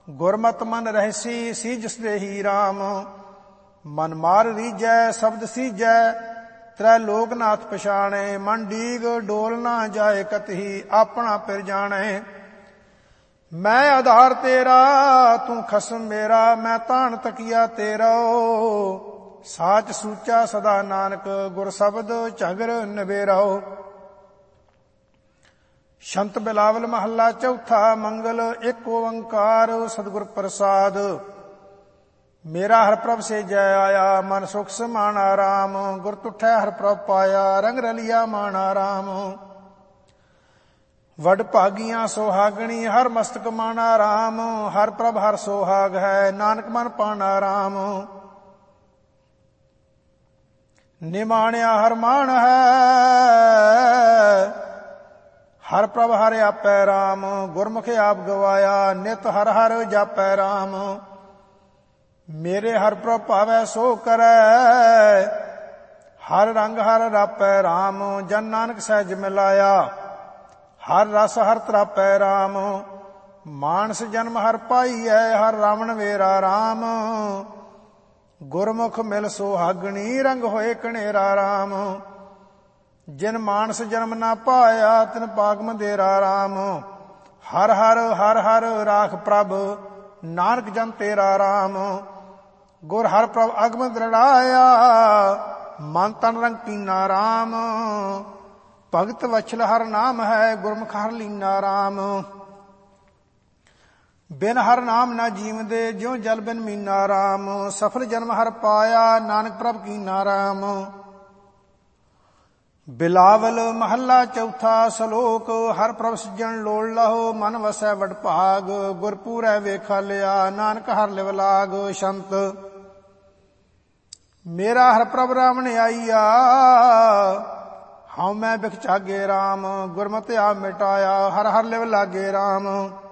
ਗੁਰਮਤਿ ਮਨ ਰਹਿਸੀ ਸੀਜਸ ਦੇਹੀ ਰਾਮ। ਮਨ ਮਾਰ ਰੀਜੈ ਸ਼ਬਦ ਸੀਜੈ ਤ੍ਰੈ ਲੋਕਨਾਥ ਪਛਾਣੈ। ਮਨ ਡੀਗ ਡੋਲ ਨਾ ਜਾਏ ਕਤਹੀ ਆਪਣਾ ਫਿਰ ਜਾਣੈ। ਮੈਂ ਆਧਾਰ ਤੇਰਾ ਤੂੰ ਖਸਮ ਮੇਰਾ ਮੈਂ ਤਾਣ ਤਕੀਆ ਤੇਰਾ। ਸਾਚ ਸੂਚਾ ਸਦਾ ਨਾਨਕ ਗੁਰ ਸ਼ਬਦ ਝਗਰ ਨਿਬੇਰਾਓ। ਸ਼ੰਤ ਬਿਲਾਵਲ ਮਹੱਲਾ ਚੌਥਾ। ਮੰਗਲ ਇੱਕ ਓੰਕਾਰ ਸਤਿਗੁਰ ਪ੍ਰਸਾਦ। ਮੇਰਾ ਹਰਿ ਪ੍ਰਭ ਸੇ ਜੈ ਆਇਆ ਮਨ ਸੁਖ ਸਮਾਨ ਆਰਾਮ। ਗੁਰ ਤੁਠੈ ਹਰਿ ਪ੍ਰਭ ਪਾਇਆ ਰੰਗ ਰਲਿਆ ਮਾਨ ਆਰਾਮ। ਵਡ ਭਾਗੀਆਂ ਸੁਹਾਗਣੀ ਹਰ ਮਸਤਕ ਮਾਨਾ ਰਾਮ। ਹਰ ਪ੍ਰਭ ਹਰ ਸੁਹਾਗ ਹੈ ਨਾਨਕ ਮਨ ਪਾਣਾ ਰਾਮ। ਨਿਮਾਣਿਆ ਹਰ ਮਾਣ ਹੈ ਹਰ ਪ੍ਰਭ ਹਰਿ ਆਪੈ ਰਾਮ। ਗੁਰਮੁਖ ਆਪ ਗਵਾਇਆ ਨਿਤ ਹਰ ਹਰ ਜਾਪੈ ਰਾਮ। ਮੇਰੇ ਹਰ ਪ੍ਰਭ ਭਾਵੈ ਸੋ ਕਰੈ ਹਰ ਰੰਗ ਹਰ ਰਾਪੈ ਰਾਮ। ਜਨ ਨਾਨਕ ਸਹਿਜ ਮਿਲਾਇਆ ਹਰ ਰਸ ਹਰ ਤਰਾਪੈ ਰਾਮ। ਮਾਨਸ ਜਨਮ ਹਰ ਪਾਈਐ ਹਰ ਰਾਵਣ ਵੇਰਾ ਰਾਮ। ਗੁਰਮੁਖ ਮਿਲ ਸੁਹਾਗਣੀ ਰੰਗ ਹੋਏ ਕਣੇਰਾ ਰਾਮ। ਜਿਨ ਮਾਨਸ ਜਨਮ ਨਾ ਪਾਇਆ ਤਿਨ ਪਾਗ ਮੰਦੇਰਾ ਰਾਮ। ਹਰ ਹਰ ਹਰ ਹਰ ਰਾਖ ਪ੍ਰਭ ਨਾਨਕ ਜਨ ਤੇਰਾ ਰਾਮ। ਗੁਰ ਹਰ ਪ੍ਰਭ ਅਗਮ ਦ੍ਰਿੜਾਇਆ ਮਨ ਤਨ ਰੰਗ ਕੀਨਾ ਰਾਮ। ਭਗਤ ਵਛਲ ਹਰ ਨਾਮ ਹੈ ਗੁਰਮੁਖ ਹਰ ਲੀਨਾ ਰਾਮ। ਬਿਨ ਹਰ ਨਾਮ ਨਾ ਜੀਵਦੇ ਜਿਉ ਜਲ ਬਿਨ ਮੀਨਾ ਰਾਮ। ਸਫਲ ਜਨਮ ਹਰ ਪਾਇਆ ਨਾਨਕ ਪ੍ਰਭ ਕੀਨਾ ਰਾਮ। ਬਿਲਾਵਲ ਮਹੱਲਾ ਚੌਥਾ। ਸ਼ਲੋਕ ਹਰ ਪ੍ਰਭ ਸਿਜਣ ਲੋੜ ਲਹੋ ਮਨ ਵਸੈ ਵਡ ਭਾਗ। ਗੁਰਪੂਰੈ ਵੇਖਾ ਲਿਆ ਨਾਨਕ ਹਰ ਲਿਵ ਲਾਗ। ਸ਼ੰਤ ਮੇਰਾ ਹਰ ਪ੍ਰਭ ਰਾਵਣ ਆਈਆ ਹਉ ਮੈਂ ਬਿਖ ਚਾਗੇ ਰਾਮ। ਗੁਰਮਤਿ ਆਪ ਮਿਟਾਇਆ ਹਰ ਹਰ ਲਿਵ ਲਾਗੇ ਰਾਮ।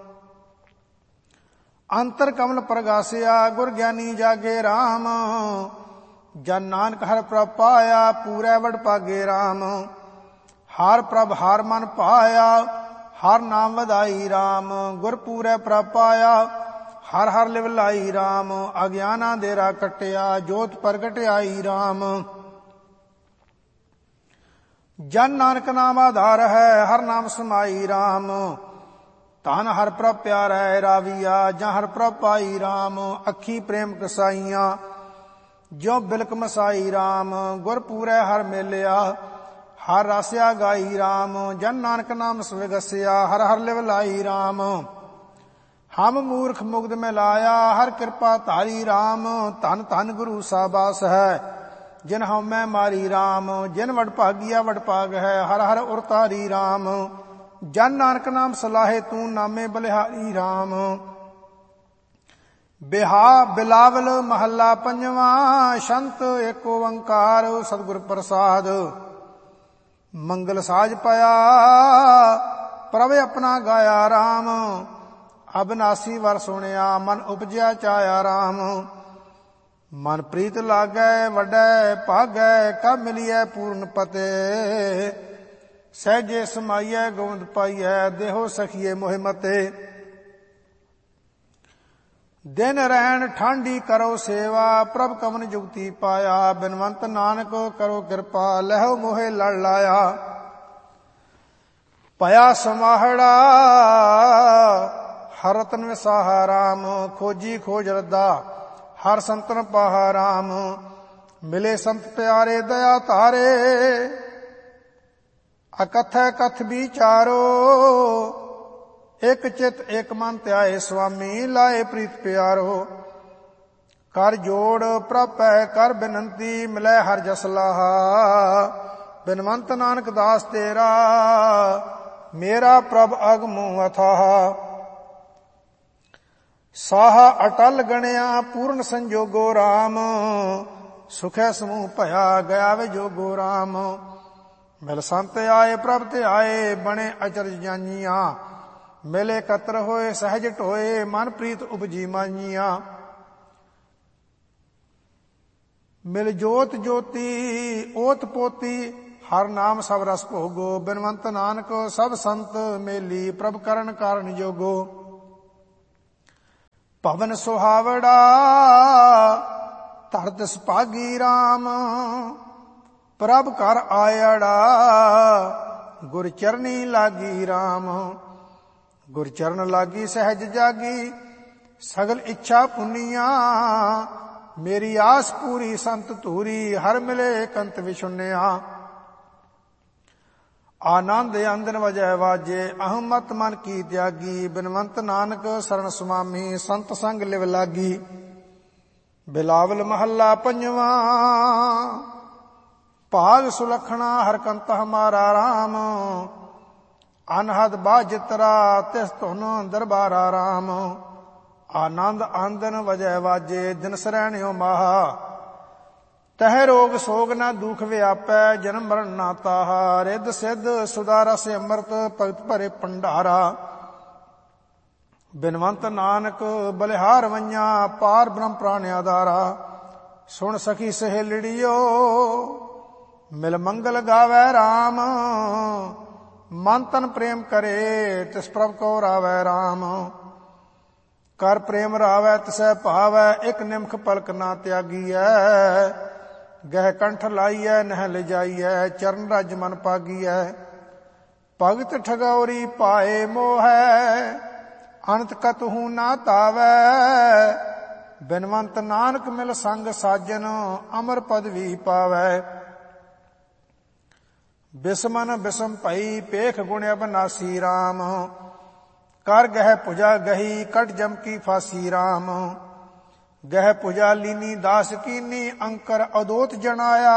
ਅੰਤਰ ਕਮਲ ਪ੍ਰਗਾਸਿਆ ਗੁਰ ਗਿਆਨੀ ਜਾਗੇ ਰਾਮ। ਜਨ ਨਾਨਕ ਹਰ ਪ੍ਰਭ ਪਾਇਆ ਪੂਰੈ ਵਡ ਭਾਗੇ ਰਾਮ। ਹਰ ਪ੍ਰਭ ਹਰ ਮਨ ਪਾਇਆ ਹਰ ਨਾਮ ਵਧਾਈ ਰਾਮ। ਗੁਰ ਪੂਰੈ ਪ੍ਰਭ ਪਾਇਆ ਹਰ ਹਰ ਲਿਵ ਲਾਈ ਰਾਮ। ਅਗਿਆਨਾ ਦੇਰਾ ਕਟਿਆ ਜੋਤ ਪ੍ਰਗਟ ਆਈ ਰਾਮ। ਜਨ ਨਾਨਕ ਨਾਮ ਆਧਾਰ ਹੈ ਹਰ ਨਾਮ ਸਮਾਈ ਰਾਮ। ਧਨ ਹਰ ਪ੍ਰਭ ਪਿਆਰੈ ਰਾਵੀਆ ਜਾਂ ਹਰ ਪ੍ਰਭ ਪਾਈ ਰਾਮ। ਅੱਖੀ ਪ੍ਰੇਮ ਕਸਾਈਆਂ ਜਿਉ ਬਿਲਕ ਮਸਾਈ ਰਾਮ। ਗੁਰ ਪੂਰੈ ਹਰ ਮੇਲਿਆ ਹਰ ਰਸਿਆ ਗਾਈ ਰਾਮ। ਜਨ ਨਾਨਕ ਨਾਮ ਸਵਿਗਸਿਆ ਹਰ ਹਰ ਲਿਵ ਲਾਈ ਰਾਮ। ਹਮ ਮੂਰਖ ਮੁਗਧ ਮੈਂ ਲਾਇਆ ਹਰ ਕਿਰਪਾ ਧਾਰੀ ਰਾਮ। ਧਨ ਧਨ ਗੁਰੂ ਸਾਬਾਸ ਹੈ ਜਿਨ ਹਉਮੈ ਮਾਰੀ ਰਾਮ। ਜਿਨ ਵਡ ਭਾਗੀਆ ਵਡ ਭਾਗ ਹੈ ਹਰ ਹਰ ਉਰਤਾਰੀ ਰਾਮ। ਜਨ ਨਾਨਕ ਨਾਮ ਸਲਾਹੇ ਤੂੰ ਨਾਮੇ ਬਲਿਹਾਰੀ ਰਾਮ। ਬਿਹਾ ਬਿਲਾਵਲ ਮਹੱਲਾ ਪੰਜਵਾਂ। ਸ਼ੰਤ ਏਕ ਓੰਕਾਰ ਸਤਿਗੁਰ ਪ੍ਰਸਾਦ। ਮੰਗਲ ਸਾਜ ਪਾਇਆ ਪ੍ਰਭ ਆਪਣਾ ਗਾਇਆ ਰਾਮ। ਅਬਨਾਸੀ ਵਰ ਸੁਣਿਆ ਮਨ ਉਪਜਿਆ ਚਾਇਆ ਰਾਮ। ਮਨ ਪ੍ਰੀਤ ਲਾਗੈ ਵੱਡੈ ਭਾਗੈ ਕਬ ਮਿਲੀਐ ਪੂਰਨ ਪਤੇ। ਸਹਿਜੇ ਸਮਾਈਐ ਗੋਬਿੰਦ ਪਾਈਐ ਦੇਹੋ ਸਖੀਏ ਮੋਹਿ ਮਤੇ। ਦਿਨ ਰਹਿਣ ਠਾਂਡੀ ਕਰੋ ਸੇਵਾ ਪ੍ਰਭ ਕਵਨ ਜੁਗਤੀ ਪਾਇਆ। ਬਿਨਵੰਤ ਨਾਨਕ ਕਰੋ ਕਿਰਪਾ ਲਹਿਓ ਮੋਹਿ ਲੜ ਲਾਇਆ। ਭਇਆ ਸਮਾਹੜਾ ਹਰ ਰਤਨ ਵਿਸਾਹਾ ਰਾਮ। ਖੋਜੀ ਖੋਜ ਰੱਦਾ ਹਰ ਸੰਤਨ ਪਾਹਾ ਰਾਮ। ਮਿਲੇ ਸੰਤ ਪਿਆਰੇ ਦਇਆ ਧਾਰੇ ਅਕਥੈ ਕਥ ਵਿਚਾਰੋ। ਇਕ ਚਿਤ ਇਕ ਮਨ ਧਿਆਏ ਸੁਆਮੀ ਲਾਏ ਪ੍ਰੀਤ ਪਿਆਰੋ। ਕਰ ਜੋੜ ਪ੍ਰਭੈ ਕਰ ਬਿਨੰਤੀ ਮਿਲੈ ਹਰ ਜਸ ਲਾਹਾ। ਬਿਨਵੰਤ ਨਾਨਕ ਦਾਸ ਤੇਰਾ ਮੇਰਾ ਪ੍ਰਭ ਅਗਮੁ ਅਥਾਹ। ਸਾਹਾ ਅਟਲ ਗਣਿਆ ਪੂਰਨ ਸੰਜੋਗੋ ਰਾਮ। ਸੁਖੈ ਸਮੂਹ ਭਇਆ ਗਿਆ ਵੇ ਜੋਗੋ ਰਾਮ। ਮਿਲ ਸੰਤ ਆਏ ਪ੍ਰਭ ਤੇ ਆਏ ਬਣੇ ਅਚਰਜ ਜਾਨੀਆਂ। ਮਿਲੇ ਕਤਰ ਹੋਏ ਸਹਿਜ ਢੋਏ ਮਨ ਪ੍ਰੀਤ ਉਪਜੀ ਮਾਨੀਆਂ। ਮਿਲ ਜੋਤ ਜੋਤੀ ਓਤ ਪੋਤੀ ਹਰ ਨਾਮ ਸਭ ਰਸ ਭੋਗੋ। ਬਿਨਵੰਤ ਨਾਨਕ ਸਭ ਸੰਤ ਮੇਲੀ ਪ੍ਰਭ ਕਰਨ ਕਾਰਨ ਜੋਗੋ। ਭਵਨ ਸੁਹਾਵੜਾ ਧਰਤ ਸੁਭਾਗੀ ਰਾਮ। ਪ੍ਰਭ ਘਰ ਆਇੜਾ ਗੁਰ ਚਰਨੀ ਲਾਗੀ ਰਾਮ। ਗੁਰ ਚਰਨ ਲਾਗੀ ਸਹਿਜ ਜਾਗੀ ਸਗਲ ਇੱਛਾ ਪੁੰਨੀਆਂ। ਮੇਰੀ ਆਸ ਪੂਰੀ ਸੰਤ ਧੂਰੀ ਹਰ ਮਿਲੇ ਕੰਤ ਵਿਛੁੰਨਿਆ। ਆਨੰਦ ਅੰਦਨ ਵਜੈ ਵਾਜੇ ਅਹਮਤ ਮਨ ਕੀ ਤਿਆਗੀ। ਬਿਨਵੰਤ ਨਾਨਕ ਸਰਣ ਸੁਮਾਮੀ ਸੰਤ ਸੰਗ ਲਿਵ ਲਾਗੀ। ਬਿਲਾਵਲ ਮਹੱਲਾ ਪੰਜਵਾਂ। ਭਾਗ ਸੁਲਖਣਾ ਹਰਕੰਤ ਹਮਾਰਾ ਰਾਮ। ਅਨਹਦ ਬਾਜਿਤਰਾ ਤਿਸ ਧੁਨ ਦਰਬਾਰਾ ਰਾਮ। ਆਨੰਦ ਆਂਦਨ ਵਜੈ ਵਾਜੇ ਦਿਨ ਸਰੈਣਿਓ ਮਾਹਾ। ਤਹਿ ਰੋਗ ਸੋਗ ਨਾ ਦੁਖ ਵਿਆਪੈ ਜਨਮ ਮਰਨ ਨਾ ਤਾਹਾ। ਰਿੱਧ ਸਿੱਧ ਸੁਦਾਰਸ ਅੰਮ੍ਰਿਤ ਭਗਤ ਭਰੇ ਭੰਡਾਰਾ। ਬਿਨਵੰਤ ਨਾਨਕ ਬਲਿਹਾਰ ਵੰਜਾ ਪਾਰ ਬ੍ਰਹਮ ਪ੍ਰਾਣ ਆਧਾਰਾ। ਸੁਣ ਸਖੀ ਸਹੇਲੜੀਓ ਮਿਲ ਮੰਗਲ ਗਾਵੈ ਰਾਮ। ਮਨ ਤਨ ਪ੍ਰੇਮ ਕਰੇ ਤਿਸ ਪ੍ਰਭ ਕੋ ਰਾਵੈ ਰਾਮ। ਕਰ ਪ੍ਰੇਮ ਰਾਵੈ ਤਿਸੈ ਭਾਵੈ ਇਕ ਨਿਮਖ ਪਲਕ ਨਾ ਤਿਆਗੀਐ। ਗਹਿ ਕੰਠ ਲਾਈਐ ਨਹਿ ਲਿਜਾਈਐ ਚਰਨ ਰਜ ਮਨ ਪਾਗੀਐ। ਭਗਤ ਠਗੌਰੀ ਪਾਏ ਮੋਹੈ ਅਨੰਤ ਕਤਹੂ ਨਾ ਤਾਵੈ। ਬਿਨਵੰਤ ਨਾਨਕ ਮਿਲ ਸੰਗ ਸਾਜਨ ਅਮਰ ਪਦਵੀ ਪਾਵੈ। ਬਿਸਮਨ ਬਿਸਮ ਭਈ ਪੇਖ ਗੁਣ ਅਬਨਾਸੀ ਰਾਮ। ਕਰ ਗਹਿ ਪੁਜਾ ਗਹੀ ਕਟ ਜਮ ਕੀ ਫਾਸੀ ਰਾਮ। ਗਹਿ ਪੁਜਾ ਲੀਨੀ ਦਾਸ ਕੀਨੀ ਅੰਕਰ ਅਦੋਤ ਜਣਾਇਆ।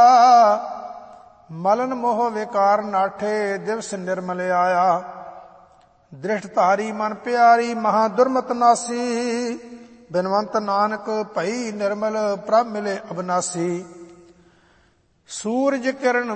ਮਲਨ ਮੋਹ ਵਿਕਾਰ ਨਾਠੇ ਦਿਵਸ ਨਿਰਮਲ ਆਇਆ। ਦ੍ਰਿਸ਼ਟ ਧਾਰੀ ਮਨ ਪਿਆਰੀ ਮਹਾ ਦੁਰਮਤ ਨਾਸੀ। ਬਿਨਵੰਤ ਨਾਨਕ ਭਈ ਨਿਰਮਲ ਪ੍ਰਭ ਮਿਲੇ ਅਬਨਾਸੀ। ਸੂਰਜ ਕਿਰਨ